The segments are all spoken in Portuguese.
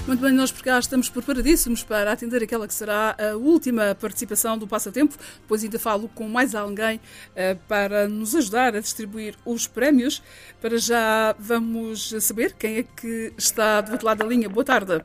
Muito bem, nós por cá estamos preparadíssimos para atender aquela que será a última participação do Passatempo. Depois ainda falo com mais alguém para nos ajudar a distribuir os prémios. Para já vamos saber quem é que está do outro lado da linha. Boa tarde.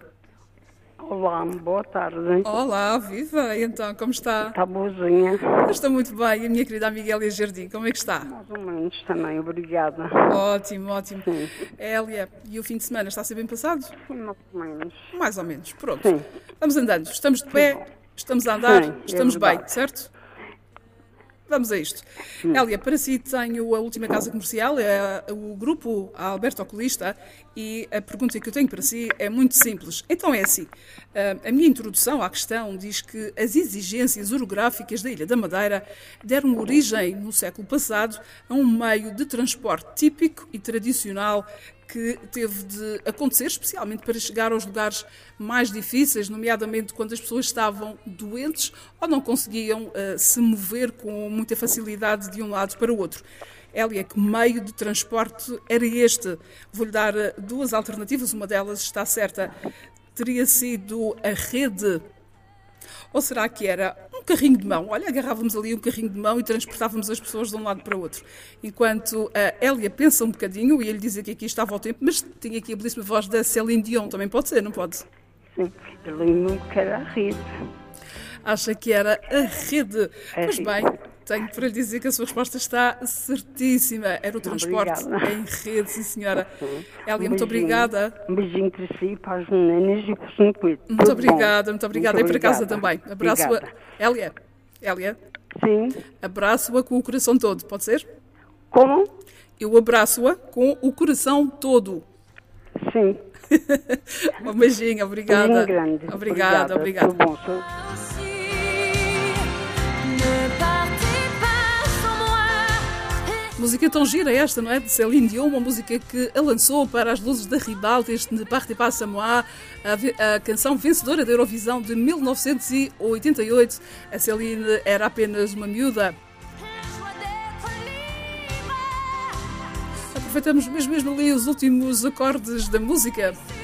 Olá, boa tarde. Olá, viva! Então, como está? Está boazinha? Estou muito bem. A minha querida amiga Hélia Jardim, como é que está? Mais ou menos também, obrigada. Ótimo, ótimo. Sim. Hélia, e o fim de semana está a ser bem passado? Sim, mais ou menos. Mais ou menos, pronto. Sim. Vamos andando, estamos de pé, estamos a andar, Sim, estamos é bem, verdade. certo? Vamos a isto. Hélia, para si tenho a última casa comercial, é o grupo Alberto Oculista, e a pergunta que eu tenho para si é muito simples. Então é assim, a minha introdução à questão diz que as exigências orográficas da Ilha da Madeira deram origem, no século passado, a um meio de transporte típico e tradicional que teve de acontecer, especialmente para chegar aos lugares mais difíceis, nomeadamente quando as pessoas estavam doentes ou não conseguiam se mover com muita facilidade de um lado para o outro. Hélia, que meio de transporte era este? Vou-lhe dar duas alternativas, uma delas está certa. Teria sido a rede? Ou será que era um carrinho de mão? Olha, agarrávamos ali um carrinho de mão e transportávamos as pessoas de um lado para o outro. Enquanto a Hélia pensa um bocadinho, e ele dizia que aqui estava ao tempo, mas tinha aqui a belíssima voz da Céline Dion, também pode ser, não pode? Sim, eu lembro-me que era a rede. Acha que era a rede? Pois rede. bem, tenho para lhe dizer que a sua resposta está certíssima. Era o transporte Obrigada. em rede, sim senhora. Hélia, Um muito beijinho. obrigada. Um beijinho para si, para as meninas e para os inquietos. Muito obrigada, muito obrigada. E Muito para casa obrigada. também. Abraço-a. Obrigada. Hélia, Sim. abraço-a com o coração todo, pode ser? Como? Eu abraço-a com o coração todo. Sim. Um beijinho, obrigada. Beijinho grande. Obrigada, obrigada. Tudo bom, senhor? Música tão gira esta, não é? De Céline Dion, uma música que a lançou para as luzes da ribalta, este Ne Partez pas sans moi, a canção vencedora da Eurovisão de 1988. A Céline era apenas uma miúda. Aproveitamos mesmo ali os últimos acordes da música.